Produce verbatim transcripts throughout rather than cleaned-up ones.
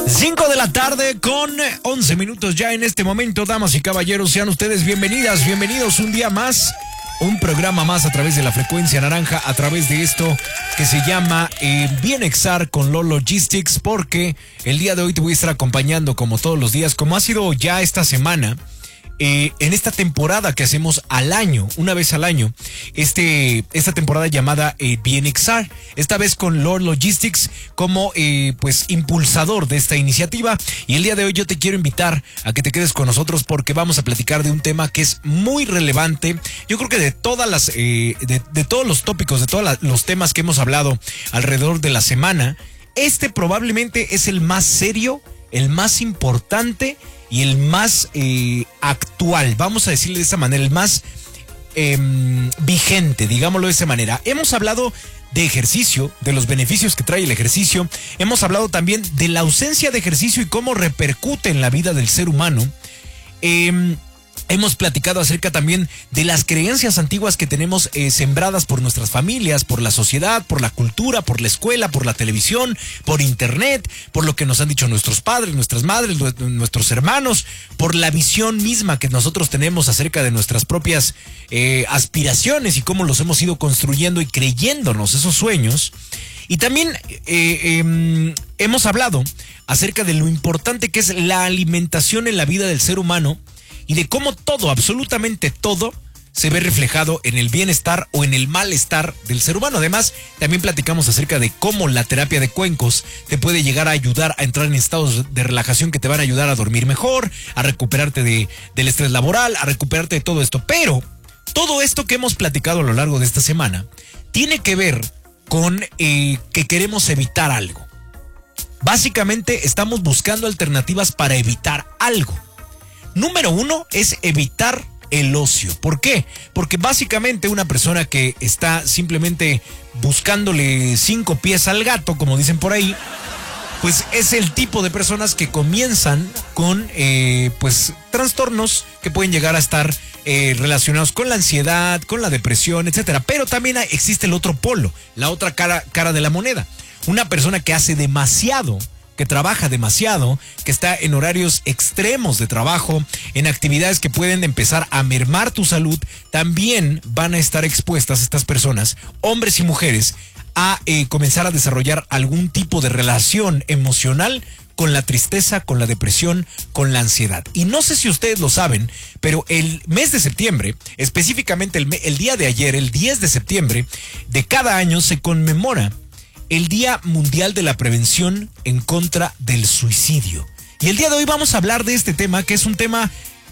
cinco de la tarde con once minutos ya en este momento, damas y caballeros, sean ustedes bienvenidas, bienvenidos un día más, un programa más a través de la frecuencia naranja, a través de esto que se llama eh, Bienexar con Lord Logistics, porque el día de hoy te voy a estar acompañando como todos los días, como ha sido ya esta semana. Eh, en esta temporada que hacemos al año, una vez al año, este, esta temporada llamada eh, Bienexar, esta vez con Lord Logistics como eh, pues impulsador de esta iniciativa. Y el día de hoy yo te quiero invitar a que te quedes con nosotros porque vamos a platicar de un tema que es muy relevante. Yo creo que de todas las, eh, de, de todos los tópicos, de todos la, los temas que hemos hablado alrededor de la semana, este probablemente es el más serio, el más importante y el más eh, actual, vamos a decirle de esa manera, el más eh, vigente, digámoslo de esa manera. Hemos hablado de ejercicio, de los beneficios que trae el ejercicio. Hemos hablado también de la ausencia de ejercicio y cómo repercute en la vida del ser humano. Eh, Hemos platicado acerca también de las creencias antiguas que tenemos eh, sembradas por nuestras familias, por la sociedad, por la cultura, por la escuela, por la televisión, por internet, por lo que nos han dicho nuestros padres, nuestras madres, nuestros hermanos, por la visión misma que nosotros tenemos acerca de nuestras propias eh, aspiraciones y cómo los hemos ido construyendo y creyéndonos esos sueños. Y también eh, eh, hemos hablado acerca de lo importante que es la alimentación en la vida del ser humano, y de cómo todo, absolutamente todo, se ve reflejado en el bienestar o en el malestar del ser humano. Además, también platicamos acerca de cómo la terapia de cuencos te puede llegar a ayudar a entrar en estados de relajación que te van a ayudar a dormir mejor, a recuperarte de, del estrés laboral, a recuperarte de todo esto. Pero todo esto que hemos platicado a lo largo de esta semana tiene que ver con eh, que queremos evitar algo. Básicamente estamos buscando alternativas para evitar algo. Número uno es evitar el ocio. ¿Por qué? Porque básicamente una persona que está simplemente buscándole cinco pies al gato, como dicen por ahí, pues es el tipo de personas que comienzan con eh, pues trastornos que pueden llegar a estar eh, relacionados con la ansiedad, con la depresión, etcétera. Pero también existe el otro polo, la otra cara, cara de la moneda. Una persona que hace demasiado, que trabaja demasiado, que está en horarios extremos de trabajo, en actividades que pueden empezar a mermar tu salud, también van a estar expuestas estas personas, hombres y mujeres, a eh, comenzar a desarrollar algún tipo de relación emocional con la tristeza, con la depresión, con la ansiedad. Y no sé si ustedes lo saben, pero el mes de septiembre, específicamente el, el día de ayer, el diez de septiembre de cada año, se conmemora el Día Mundial de la Prevención en contra del Suicidio. Y el día de hoy vamos a hablar de este tema, que es un tema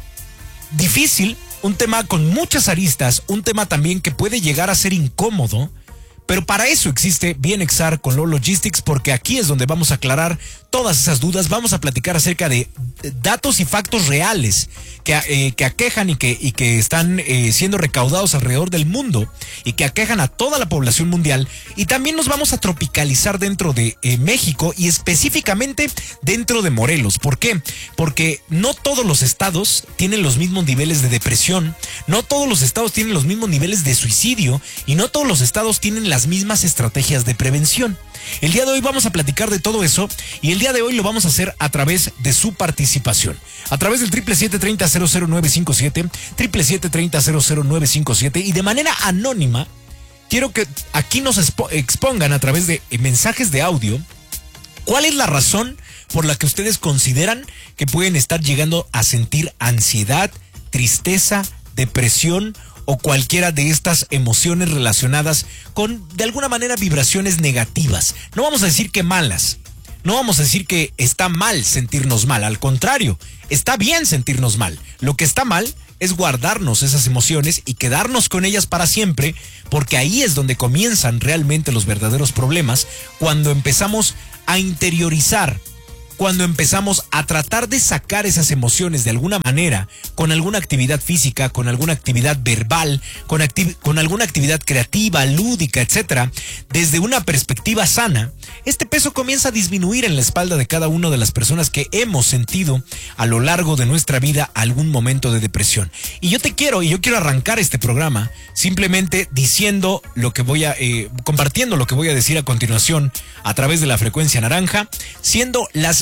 difícil, un tema con muchas aristas, un tema también que puede llegar a ser incómodo, pero para eso existe Bienexar con Lord Logistics, porque aquí es donde vamos a aclarar todas esas dudas. Vamos a platicar acerca de datos y factos reales que, eh, que aquejan y que, y que están eh, siendo recaudados alrededor del mundo y que aquejan a toda la población mundial. Y también nos vamos a tropicalizar dentro de eh, México y específicamente dentro de Morelos. ¿Por qué? Porque no todos los estados tienen los mismos niveles de depresión, no todos los estados tienen los mismos niveles de suicidio y no todos los estados tienen las mismas estrategias de prevención. El día de hoy vamos a platicar de todo eso y el día de hoy lo vamos a hacer a través de su participación. A través del triple siete treinta cero cero nueve cinco siete, triple siete treinta cero cero nueve cinco siete, y de manera anónima quiero que aquí nos expongan a través de mensajes de audio cuál es la razón por la que ustedes consideran que pueden estar llegando a sentir ansiedad, tristeza, depresión o cualquiera de estas emociones relacionadas con, de alguna manera, vibraciones negativas. No vamos a decir que malas, no vamos a decir que está mal sentirnos mal, al contrario, está bien sentirnos mal. Lo que está mal es guardarnos esas emociones y quedarnos con ellas para siempre, porque ahí es donde comienzan realmente los verdaderos problemas, cuando empezamos a interiorizar, cuando empezamos a tratar de sacar esas emociones de alguna manera, con alguna actividad física, con alguna actividad verbal, con, acti- con alguna actividad creativa, lúdica, etcétera, desde una perspectiva sana, este peso comienza a disminuir en la espalda de cada una de las personas que hemos sentido a lo largo de nuestra vida algún momento de depresión. Y yo te quiero, y yo quiero arrancar este programa simplemente diciendo lo que voy a, eh, compartiendo lo que voy a decir a continuación a través de la frecuencia naranja, siendo las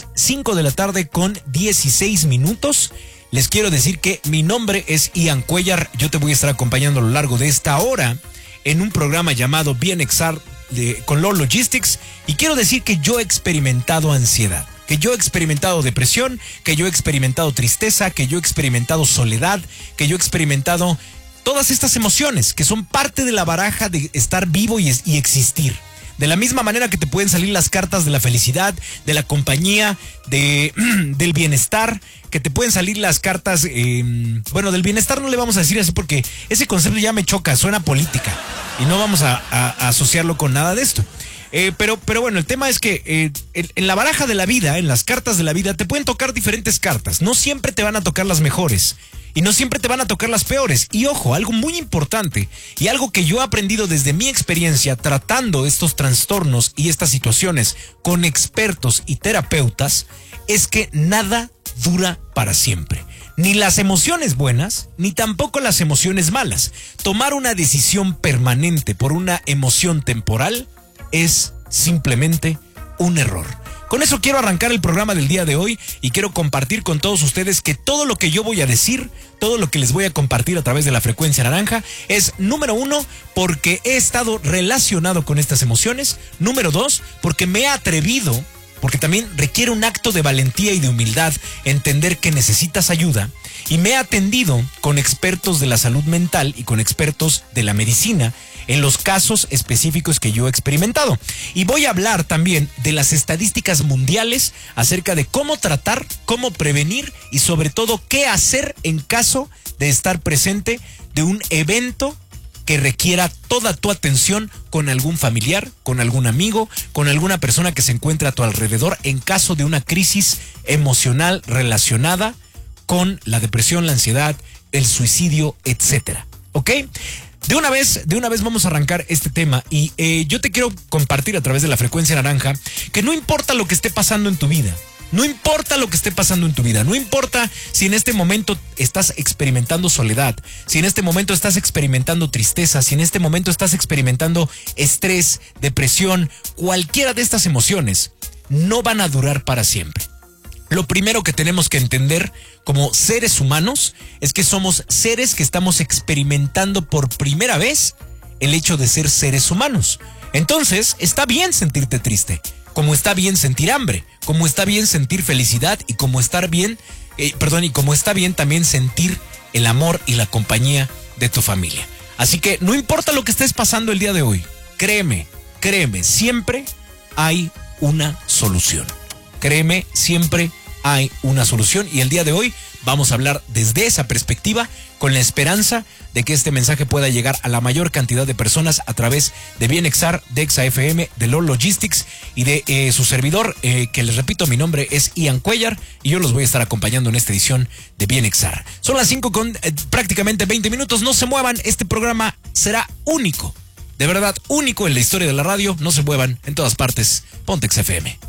cinco de la tarde con dieciséis minutos. Les quiero decir que mi nombre es Ian Cuellar. Yo te voy a estar acompañando a lo largo de esta hora en un programa llamado Bienexar de, con Lord Logistics. Y quiero decir que yo he experimentado ansiedad, que yo he experimentado depresión, que yo he experimentado tristeza, que yo he experimentado soledad, que yo he experimentado todas estas emociones que son parte de la baraja de estar vivo y, y existir. De la misma manera que te pueden salir las cartas de la felicidad, de la compañía, de, del bienestar, que te pueden salir las cartas, eh, bueno, del bienestar no le vamos a decir así porque ese concepto ya me choca, suena política y no vamos a, a, a asociarlo con nada de esto. Eh, pero, pero bueno, el tema es que eh, en, en la baraja de la vida, en las cartas de la vida, te pueden tocar diferentes cartas. No siempre te van a tocar las mejores y no siempre te van a tocar las peores. Y ojo, algo muy importante y algo que yo he aprendido desde mi experiencia tratando estos trastornos y estas situaciones con expertos y terapeutas, es que nada dura para siempre. Ni las emociones buenas, ni tampoco las emociones malas. Tomar una decisión permanente por una emoción temporal es simplemente un error. Con eso quiero arrancar el programa del día de hoy y quiero compartir con todos ustedes que todo lo que yo voy a decir, todo lo que les voy a compartir a través de la frecuencia naranja es, número uno, porque he estado relacionado con estas emociones. Número dos, porque me he atrevido, porque también requiere un acto de valentía y de humildad entender que necesitas ayuda. Y me he atendido con expertos de la salud mental y con expertos de la medicina en los casos específicos que yo he experimentado. Y voy a hablar también de las estadísticas mundiales acerca de cómo tratar, cómo prevenir y sobre todo qué hacer en caso de estar presente de un evento que requiera toda tu atención con algún familiar, con algún amigo, con alguna persona que se encuentra a tu alrededor en caso de una crisis emocional relacionada con la depresión, la ansiedad, el suicidio, etcétera. ¿Ok? De una vez, de una vez vamos a arrancar este tema y eh, yo te quiero compartir a través de la frecuencia naranja que no importa lo que esté pasando en tu vida, no importa lo que esté pasando en tu vida, no importa si en este momento estás experimentando soledad, si en este momento estás experimentando tristeza, si en este momento estás experimentando estrés, depresión, cualquiera de estas emociones no van a durar para siempre. Lo primero que tenemos que entender como seres humanos es que somos seres que estamos experimentando por primera vez el hecho de ser seres humanos. Entonces, está bien sentirte triste, como está bien sentir hambre, como está bien sentir felicidad y como estar bien, eh, perdón, y como está bien también sentir el amor y la compañía de tu familia. Así que no importa lo que estés pasando el día de hoy, créeme, créeme, siempre hay una solución. Créeme, siempre hay una solución y el día de hoy vamos a hablar desde esa perspectiva con la esperanza de que este mensaje pueda llegar a la mayor cantidad de personas a través de Bienexar, de Exa F M, de Lord Logistics y de eh, su servidor, eh, que les repito, mi nombre es Ian Cuellar y yo los voy a estar acompañando en esta edición de Bienexar. Son las cinco con eh, prácticamente veinte minutos, no se muevan, este programa será único, de verdad único en la historia de la radio, no se muevan, en todas partes, ponte Exa F M.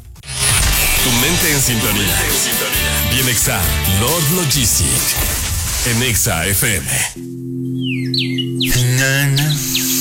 Tu mente en sintonía. Bienexar, Lord Logistics. En Exa F M. Nana.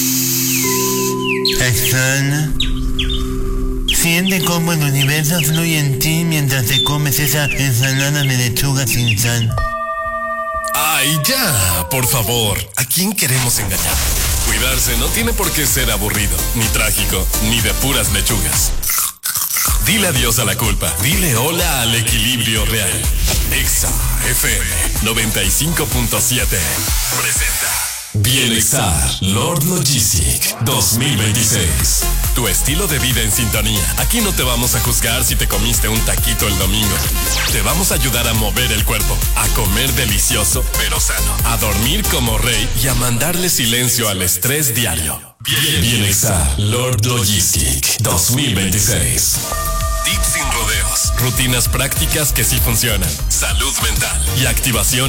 Sana. Siente cómo el universo fluye en ti mientras te comes esa ensalada de lechuga sin sal. Ay, ya, por favor. ¿A quién queremos engañar? Cuidarse no tiene por qué ser aburrido, ni trágico, ni de puras lechugas. Dile adiós a la culpa. Dile hola al equilibrio real. Exa F M noventa y cinco punto siete presenta Bienexar, Lord Logistics dos mil veintiséis. Tu estilo de vida en sintonía. Aquí no te vamos a juzgar si te comiste un taquito el domingo. Te vamos a ayudar a mover el cuerpo, a comer delicioso pero sano, a dormir como rey y a mandarle silencio al estrés diario. Bienexar, Lord Logistics dos mil veintiséis. Tips sin rodeos, rutinas prácticas que sí funcionan, salud mental y activación